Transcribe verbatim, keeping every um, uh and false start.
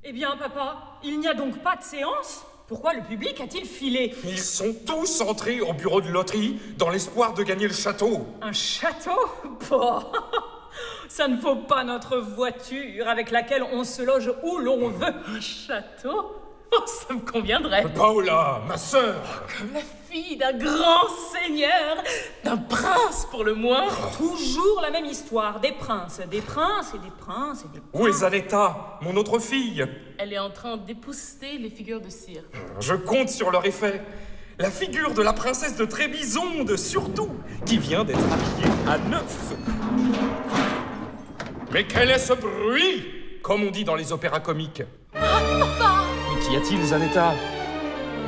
Eh bien, papa, il n'y a donc pas de séance? Pourquoi le public a-t-il filé? Ils sont tous entrés au bureau de loterie dans l'espoir de gagner le château. Un château? Bon, ça ne vaut pas notre voiture avec laquelle on se loge où l'on veut. Un château? Oh, ça me conviendrait. Paola, ma sœur. Comme la fille d'un grand seigneur, d'un prince pour le moins. Toujours la même histoire, des princes, des princes et des princes et des princes. Où est Zanetta, mon autre fille? Elle est en train d'épousseter les figures de cire. Je compte sur leur effet. La figure de la princesse de Trébizonde, surtout, qui vient d'être habillée à neuf. Mais quel est ce bruit? Comme on dit dans les opéras comiques. Ah, papa! Mais qu'y a-t-il, Zanetta?